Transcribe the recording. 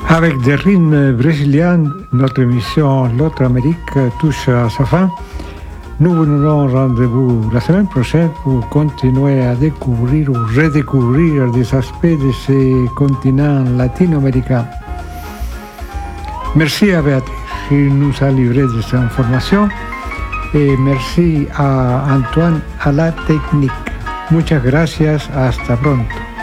Avec des rythmes brésiliens, notre émission L'autre Amérique touche à sa fin. Nous vous donnons rendez-vous la semaine prochaine pour continuer à découvrir ou redécouvrir des aspects de ces continents latino-américains. Merci à Béatrice qui nous a livré des informations et merci à Antoine à la technique. Muchas gracias, hasta pronto.